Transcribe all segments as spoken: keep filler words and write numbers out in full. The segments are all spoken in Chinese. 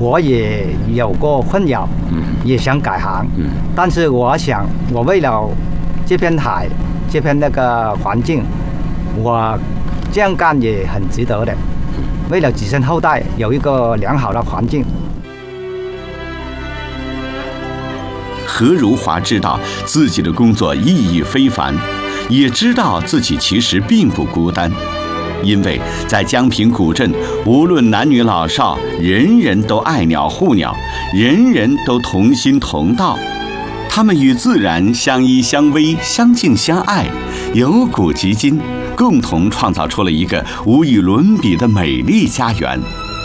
我也有过困扰，嗯，也想改行，嗯，但是我想，我为了这片海，这片那个环境，我这样干也很值得的。为了子孙后代有一个良好的环境。 何如华知道自己的工作意义非凡，也知道自己其实并不孤单。因为在江平古镇，无论男女老少，人人都爱鸟护鸟，人人都同心同道。他们与自然相依相偎，相敬相爱，由古及今，共同创造出了一个无与伦比的美丽家园。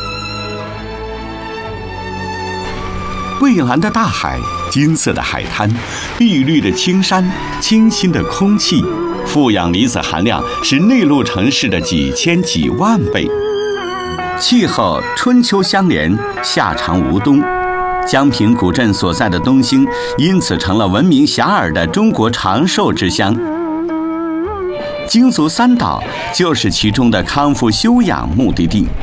蔚蓝的大海，金色的海滩，碧绿的青山，清新的空气，负氧离子含量是内陆城市的几千几万倍。气候春秋相连，夏长无冬。江平古镇所在的东兴，因此成了闻名遐迩的中国长寿之乡。京足三岛就是其中的康复休养目的地。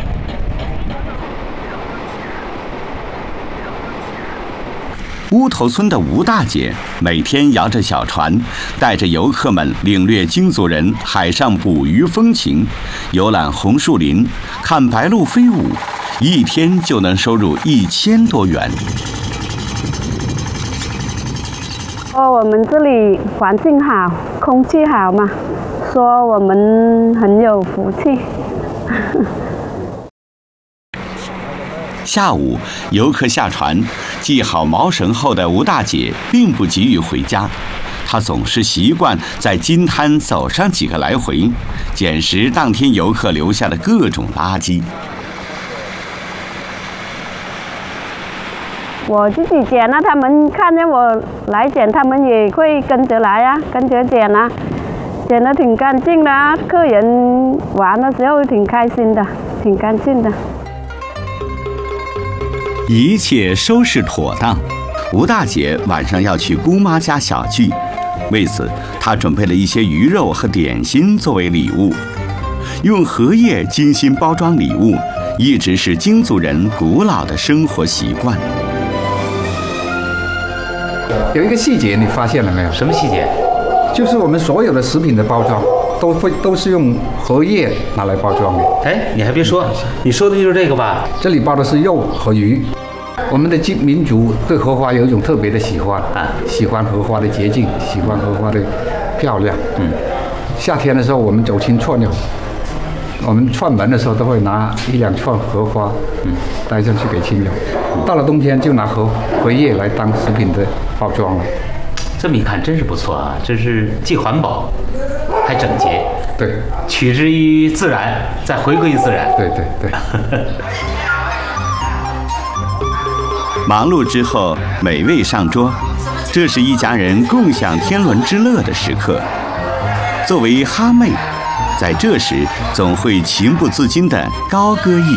乌头村的吴大姐每天摇着小船，带着游客们领略京族人海上捕鱼风情，游览红树林，看白鹭飞舞，一天就能收入一千多元。 说我们这里环境好，空气好嘛，说我们很有福气。 下午，游客下船，系好锚绳后的吴大姐并不急于回家，她总是习惯在金滩走上几个来回，捡拾当天游客留下的各种垃圾。 我自己捡啊，他们看见我来捡，他们也会跟着来啊，跟着捡啊，捡得挺干净的啊，客人玩的时候挺开心的，挺干净的。 一切收拾妥当，吴大姐晚上要去姑妈家小聚，为此她准备了一些鱼肉和点心作为礼物。用荷叶精心包装礼物，一直是京族人古老的生活习惯。 有一个细节你发现了没有？ 什么细节？ 就是我们所有的食品的包装都会都是用荷叶拿来包装的。 哎，你还别说，你说的就是这个吧？ 这里包的是肉和鱼。我们的民族对荷花有一种特别的喜欢啊，喜欢荷花的洁净，喜欢荷花的漂亮。嗯，夏天的时候我们走亲串友，我们串门的时候都会拿一两串荷花，嗯，带上去给亲友。到了冬天就拿荷荷叶来当食品的包装了。 这么一看，真是不错啊！这是既环保，还整洁。 对， 取之于自然，再回归于自然。 对对对。 忙碌之后，美味上桌，这是一家人共享天伦之乐的时刻。作为哈妹，在这时总会情不自禁地高歌一